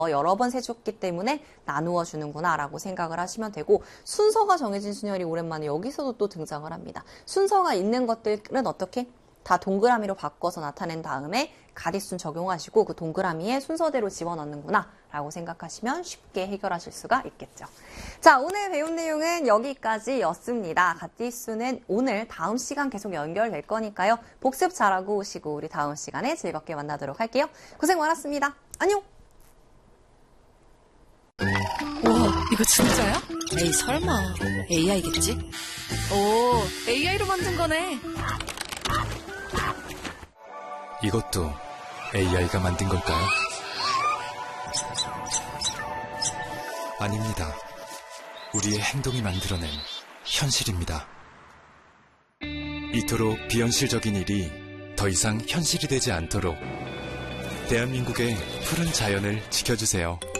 여러 번 세줬기 때문에 나누어 주는구나 라고 생각을 하시면 되고, 순서가 정해진 순열이 오랜만에 여기서도 또 등장을 합니다. 순서가 있는 것들은 어떻게? 다 동그라미로 바꿔서 나타낸 다음에 가디순 적용하시고 그 동그라미에 순서대로 집어넣는구나 라고 생각하시면 쉽게 해결하실 수가 있겠죠. 자, 오늘 배운 내용은 여기까지였습니다. 가디순은 오늘 다음 시간 계속 연결될 거니까요. 복습 잘하고 오시고 우리 다음 시간에 즐겁게 만나도록 할게요. 고생 많았습니다. 안녕! 우와, 이거 진짜야? 에이, 설마. AI겠지? 오, AI로 만든 거네. 이것도 AI가 만든 걸까요? 아닙니다. 우리의 행동이 만들어낸 현실입니다. 이토록 비현실적인 일이 더 이상 현실이 되지 않도록 대한민국의 푸른 자연을 지켜주세요.